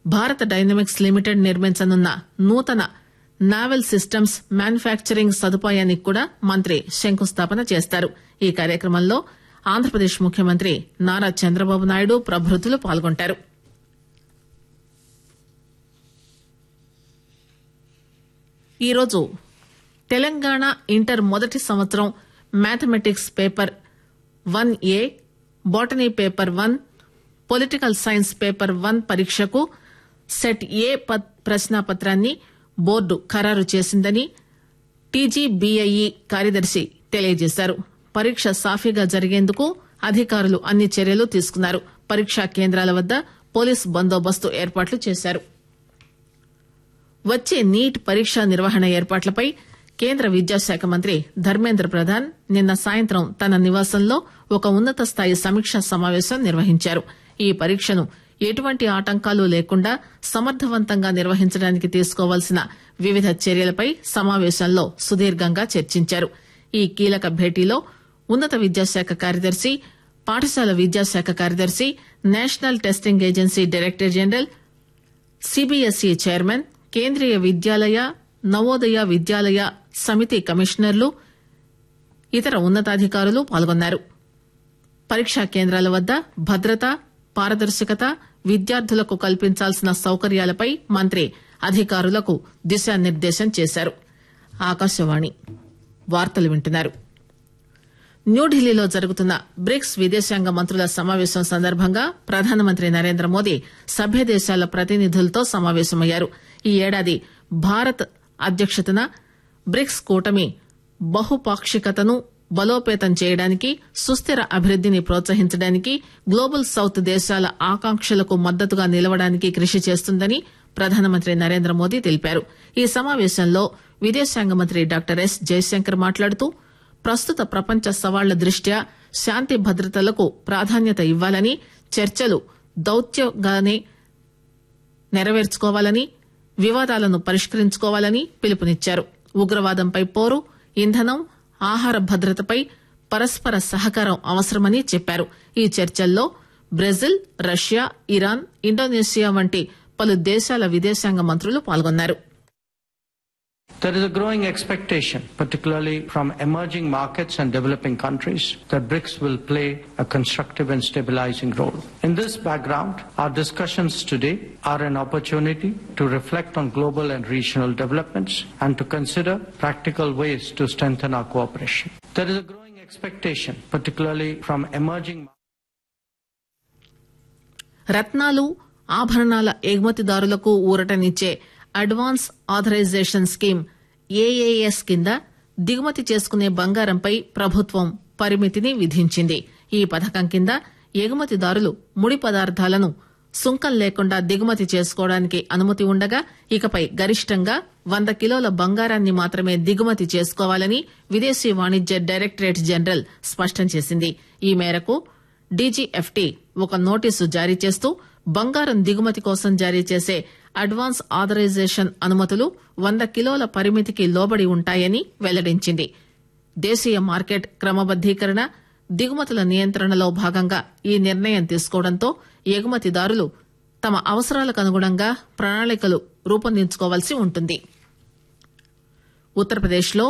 Bharat dynamics limited నిర్మించనున్న నూతన novel systems manufacturing సదుపాయానికి కూడా మంత్రి శంకుస్థాపన చేస్తారు. ఈ కార్యక్రమంలో ఆంధ్రప్రదేశ్ ముఖ్యమంత్రి నారా చంద్రబాబు నాయుడు ప్రభృతులు పాల్గొంటారు. ఈరోజు తెలంగాణ ఇంటర్ మొదటి సంవత్సరం mathematics paper 1A, botany paper 1, political science paper 1 పరీక్షకు సెట్ ఏ ప్రశ్నాపత్రాన్ని బోర్డు ఖరారు చేసిందని టీజీబీఐఈ కార్యదర్శి తెలియజేశారు. పరీక్ష సాఫీగా జరిగేందుకు అధికారులు అన్ని చర్యలు తీసుకున్నారు. పరీక్షా కేంద్రాల వద్ద పోలీస్ బందోబస్తు ఏర్పాట్లు చేశారు. వచ్చే నీట్ పరీక్ష నిర్వహణ ఏర్పాట్లపై కేంద్ర విద్యాశాఖ మంత్రి ధర్మేంద్ర ప్రధాన్ నిన్న సాయంత్రం తన నివాసంలో ఒక ఉన్నత స్థాయి సమీక్షా సమావేశం నిర్వహించారు. ఈ పరీక్షను ఎటువంటి ఆటంకాలు లేకుండా సమర్థవంతంగా నిర్వహించడానికి తీసుకోవాల్సిన వివిధ చర్యలపై సమావేశంలో సుదీర్ఘంగా చర్చించారు. ఈ కీలక భేటీలో ఉన్నత విద్యాశాఖ కార్యదర్శి, పాఠశాల విద్యాశాఖ కార్యదర్శి, national testing agency director general, CBSE chairman, Kendriya Vidyalaya, Navodaya విద్యాలయ సమితి కమిషనర్లు, ఇతర ఉన్నతాధికారులు పాల్గొన్నారు. పరీక్షా కేంద్రాల వద్ద భద్రత, పారదర్శకత, విద్యార్థులకు కల్పించాల్సిన సౌకర్యాలపై మంత్రి అధికారులకు దిశానిర్దేశం చేశారు. ఆకాశవాణి వార్తలు వింటున్నారు. న్యూఢిల్లీలో జరుగుతున్న బ్రిక్స్ విదేశాంగ మంత్రుల సమావేశం సందర్భంగా ప్రధానమంత్రి నరేంద్ర మోదీ సభ్య దేశాల ప్రతినిధులతో సమావేశమయ్యారు. ఈ ఏడాది భారత్ అధ్యక్షతన బ్రిక్స్ కూటమి బహుపాక్షికతను బలోపేతం చేయడానికి, సుస్థిర అభివృద్దిని ప్రోత్సహించడానికి, గ్లోబల్ సౌత్ దేశాల ఆకాంక్షలకు మద్దతుగా నిలవడానికి కృషి చేస్తుందని ప్రధానమంత్రి నరేంద్ర మోదీ తెలిపారు. ఈ సమావేశంలో విదేశాంగ మంత్రి డాక్టర్ ఎస్ జయశంకర్ మాట్లాడుతూ ప్రస్తుత ప్రపంచ సవాళ్ల దృష్ట్యా శాంతి భద్రతలకు ప్రాధాన్యత ఇవ్వాలని, చర్చలు దౌత్యంగానే నెరవేర్చుకోవాలని, వివాదాలను పరిష్కరించుకోవాలని పిలుపునిచ్చారు. ఉగ్రవాదంపై పోరు, ఇంధనం, ఆహార భద్రతపై పరస్పర సహకారం అవసరమని చెప్పారు. ఈ చర్చల్లో బ్రెజిల్, రష్యా, ఇరాన్, ఇండోనేషియా వంటి పలు దేశాల విదేశాంగ మంత్రులు పాల్గొన్నారు. There is a growing expectation, particularly from emerging markets and developing countries, that BRICS will play a constructive and stabilizing role. In this background, our discussions today are an opportunity to reflect on global and regional developments and to consider practical ways to strengthen our cooperation. There is a growing expectation, particularly from emerging రత్నాలు, ఆభరణాల ఎగుమతిదారులకు ఊరటనిచ్చే advance authorisation scheme AAS కింద దిగుమతి చేసుకునే బంగారంపై ప్రభుత్వం పరిమితిని విధించింది. ఈ పథకం కింద ఎగుమతిదారులు ముడి పదార్థాలను సుంకం లేకుండా దిగుమతి చేసుకోవడానికి అనుమతి ఉండగా, ఇకపై గరిష్టంగా 100 కిలోల బంగారాన్ని మాత్రమే దిగుమతి చేసుకోవాలని విదేశీ వాణిజ్య డైరెక్టరేట్ జనరల్ స్పష్టం చేసింది. ఈ మేరకు డీజీఎఫ్టీ ఒక నోటీసు జారీ చేస్తూ బంగారం దిగుమతి కోసం జారీ చేసే అడ్వాన్స్ ఆథరైజేషన్ అనుమతులు 100 కిలోల పరిమితికి లోబడి ఉంటాయని వెల్లడించింది. దేశీయ మార్కెట్ క్రమబద్దీకరణ, దిగుమతుల నియంత్రణలో భాగంగా ఈ నిర్ణయం తీసుకోవడంతో ఎగుమతిదారులు తమ అవసరాలకు అనుగుణంగా ప్రణాళికలు రూపొందించుకోవాల్సి ఉంటుంది. ఉత్తరప్రదేశ్లో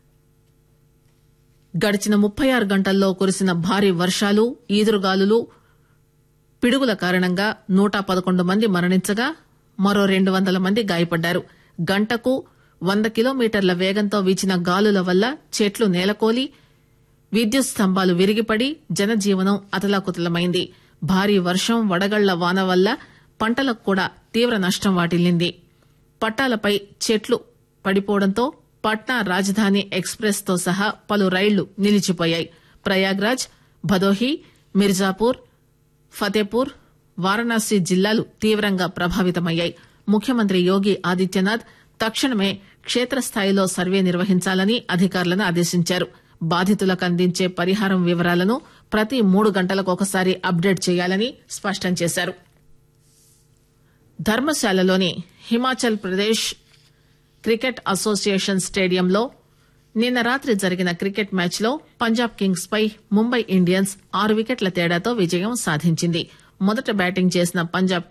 గడిచిన 36 గంటల్లో కురిసిన భారీ వర్షాలు, ఈదురుగాలులు, పిడుగుల కారణంగా 111 మంది మరణించగా మరో 200 మంది గాయపడ్డారు. గంటకు 100 కిలోమీటర్ల వేగంతో వీచిన గాలుల వల్ల చెట్లు నేలకోలి, విద్యుత్ స్తంభాలు విరిగిపడి జనజీవనం అతలాకుతలమైంది. భారీ వర్షం, వడగళ్ల వాన వల్ల పంటలకు కూడా తీవ్ర నష్టం వాటిల్లింది. పట్టాలపై చెట్లు పడిపోవడంతో పట్నా రాజధాని ఎక్స్ప్రెస్ తో సహా పలు రైళ్లు నిలిచిపోయాయి. ప్రయాగ్రాజ్, భదోహి, మిర్జాపూర్, ఫతేపూర్, వారణాసి జిల్లాలు తీవ్రంగా ప్రభావితమయ్యాయి. ముఖ్యమంత్రి యోగి ఆదిత్యనాథ్ తక్షణమే క్షేత్రస్థాయిలో సర్వే నిర్వహించాలని అధికారులను ఆదేశించారు. బాధితులకు అందించే పరిహారం వివరాలను ప్రతి 3 గంటలకొకసారి అప్డేట్ చేయాలని స్పష్టం చేశారు. ధర్మశాలలోని హిమాచల్ ప్రదేశ్ క్రికెట్ అసోసియేషన్ స్టేడియంలో నిన్న రాత్రి జరిగిన క్రికెట్ మ్యాచ్ లో పంజాబ్ కింగ్స్ పై ముంబై ఇండియన్స్ 6 వికెట్ల తేడాతో విజయం సాధించింది. మొదట బ్యాటింగ్ చేసిన పంజాబ్